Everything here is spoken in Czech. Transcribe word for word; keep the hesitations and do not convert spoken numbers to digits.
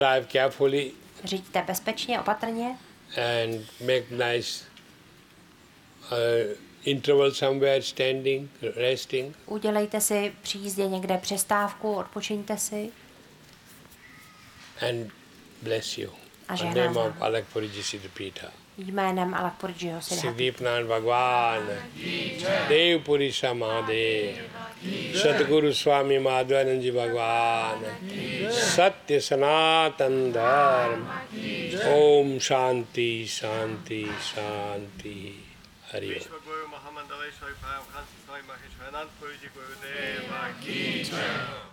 Drive carefully Řiďte bezpečně, opatrně and make nice uh, interval somewhere, standing, resting. udělejte si při jízdě někde přestávku, odpočiňte si And bless you. a In the žehnám name of vám. Alakpurji Siddhapita. Jménem Alakpurjiho Siddhapita. Siddhipnan Bhagwan, Dev Purisa Mahadev, Sadguru Swami Madhvananji Bhagwan, Satya Sanatan Dharma, Om Shanti Shanti Shanti. Hari Om. Guru Mahamandaleshwari Paramhansa Swami Maheshwaranand Purji Gurudeva Ki Jai.